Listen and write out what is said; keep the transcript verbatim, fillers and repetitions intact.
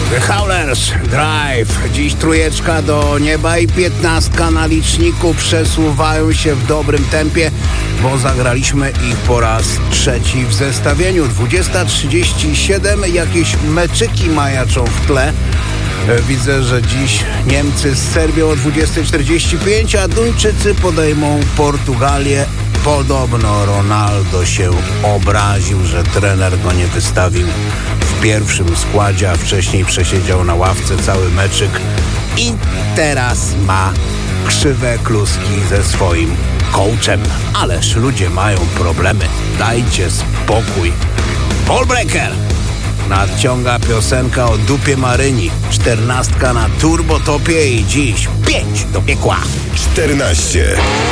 The Howlers Drive. Dziś trójeczka do nieba i piętnastka na liczniku. Przesuwają się w dobrym tempie, bo zagraliśmy ich po raz trzeci w zestawieniu. dwudziesta trzydzieści siedem. Jakieś meczyki majaczą w tle. Widzę, że dziś Niemcy z Serbią o dwudziesta czterdzieści pięć, a Duńczycy podejmą Portugalię. Podobno Ronaldo się obraził, że trener go nie wystawił w pierwszym składzie, a wcześniej przesiedział na ławce cały meczyk i teraz ma krzywe kluski ze swoim coachem. Ależ ludzie mają problemy. Dajcie spokój. Ballbreaker! Nadciąga piosenka o dupie Maryni. Czternastka na turbotopie i dziś pięć do piekła. czternaście.